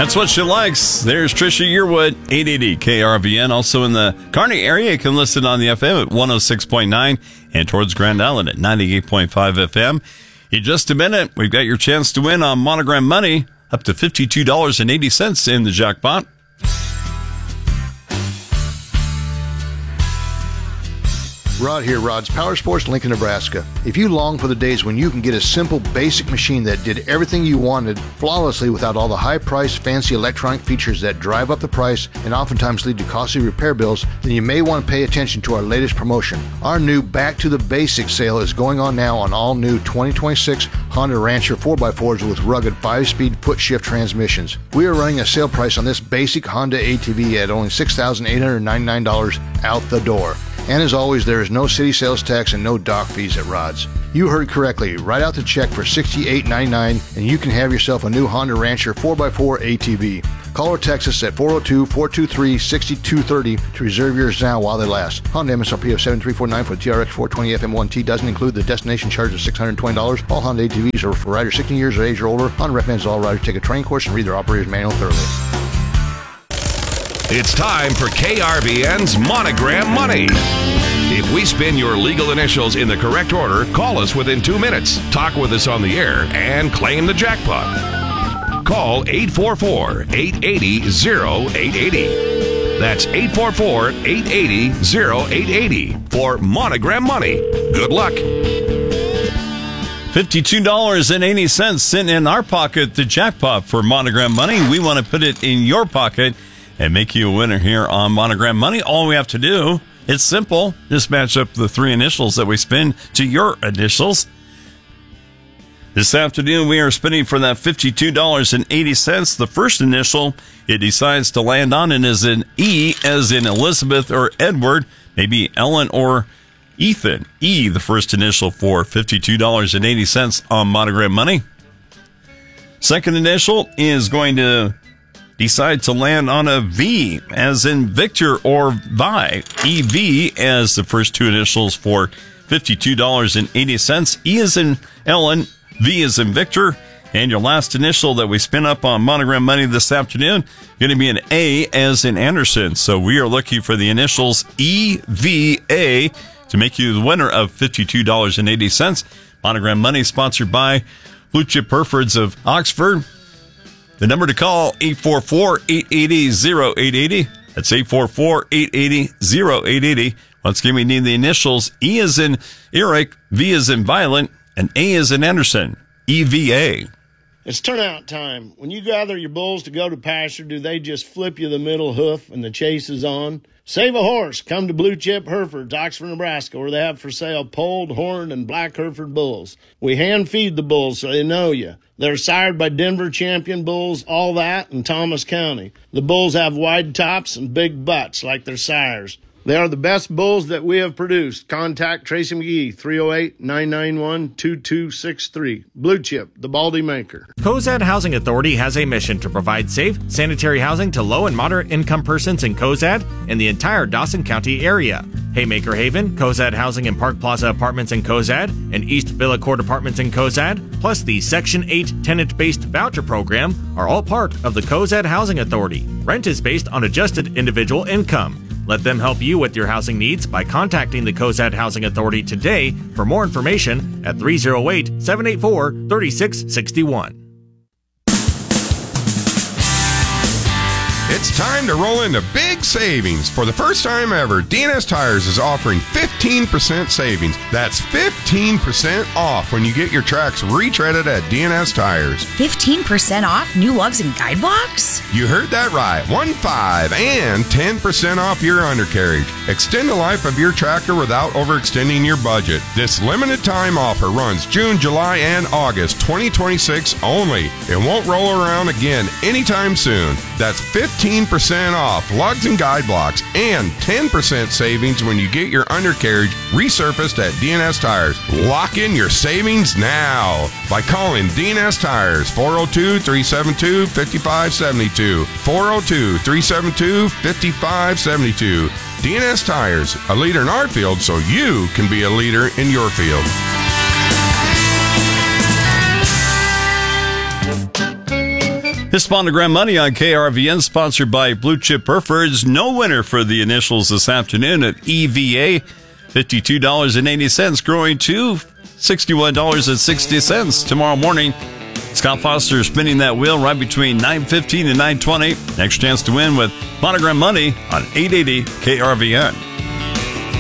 That's what she likes. There's Trisha Yearwood, 880 KRVN. Also in the Kearney area, you can listen on the FM at 106.9 and towards Grand Island at 98.5 FM. In just a minute, we've got your chance to win on Monogram Money, up to $52.80 in the jackpot. Rod here, Rod's Power Sports, Lincoln, Nebraska. If you long for the days when you can get a simple, basic machine that did everything you wanted flawlessly without all the high-priced, fancy electronic features that drive up the price and oftentimes lead to costly repair bills, then you may want to pay attention to our latest promotion. Our new Back to the Basics sale is going on now on all new 2026 Honda Rancher 4x4s with rugged 5-speed foot-shift transmissions. We are running a sale price on this basic Honda ATV at only $6,899 out the door. And as always, there is no city sales tax and no dock fees at Rod's. You heard correctly. Write out the check for $68.99 and you can have yourself a new Honda Rancher 4x4 ATV. Call or text us at 402-423-6230 to reserve yours now while they last. Honda MSRP of $7,349 for the TRX 420 FM1T doesn't include the destination charge of $620. All Honda ATVs are for riders 16 years of age or older. Honda recommends all riders take a training course and read their operator's manual thoroughly. It's time for KRVN's Monogram Money. If we spin your legal initials in the correct order, call us within 2 minutes, talk with us on the air, and claim the jackpot. Call 844-880-0880. That's 844-880-0880 for Monogram Money. Good luck. $52.80 sitting in our pocket, the jackpot for Monogram Money. We want to put it in your pocket and make you a winner here on Monogram Money. All we have to do, it's simple. Just match up the three initials that we spin to your initials. This afternoon, we are spinning for that $52.80. The first initial it decides to land on and is an E, as in Elizabeth or Edward, maybe Ellen or Ethan. E, the first initial for $52.80 on Monogram Money. Second initial is going to decide to land on a V, as in Victor or Vi. EV as the first two initials for $52.80. E as in Ellen, V as in Victor, and your last initial that we spin up on Monogram Money this afternoon going to be an A as in Anderson. So we are looking for the initials EVA to make you the winner of $52.80. Monogram Money sponsored by Blue Chip Herefords of Oxford. The number to call, 844-880-0880. That's 844-880-0880. Once again, we need the initials. E as in Eric, V as in Violent, and A as in Anderson. EVA. It's turnout time. When you gather your bulls to go to pasture, do they just flip you the middle hoof and the chase is on? Save a horse. Come to Blue Chip Herefords, Oxford, Nebraska, where they have for sale polled, horned, and black Hereford bulls. We hand feed the bulls so they know you. They're sired by Denver champion bulls, all that, in Thomas County. The bulls have wide tops and big butts like their sires. They are the best bulls that we have produced. Contact Tracy McGee, 308-991-2263. Blue Chip, the Baldy Maker. Cozad Housing Authority has a mission to provide safe, sanitary housing to low and moderate income persons in Cozad and the entire Dawson County area. Haymaker Haven, Cozad Housing and Park Plaza Apartments in Cozad, and East Villa Court Apartments in Cozad, plus the Section 8 tenant-based voucher program are all part of the Cozad Housing Authority. Rent is based on adjusted individual income. Let them help you with your housing needs by contacting the Cozad Housing Authority today for more information at 308-784-3661. It's time to roll into big savings. For the first time ever, DNS Tires is offering 15% savings. That's 15% off when you get your tracks retreaded at DNS Tires. 15% off new lugs and guide blocks? You heard that right. 15 and 10% off your undercarriage. Extend the life of your tractor without overextending your budget. This limited time offer runs June, July, and August 2026 only. It won't roll around again anytime soon. That's 15% off lugs and guide blocks and 10% savings when you get your undercarriage resurfaced at DNS Tires. Lock in your savings now by calling DNS Tires 402-372-5572. 402-372-5572. DNS Tires, a leader in our field so you can be a leader in your field. This Monogram Money on KRVN, sponsored by Blue Chip Herefords. No winner for the initials this afternoon at EVA. $52.80, growing to $61.60 tomorrow morning. Scott Foster spinning that wheel right between 9:15 and 9:20. Next chance to win with Monogram Money on 880 KRVN.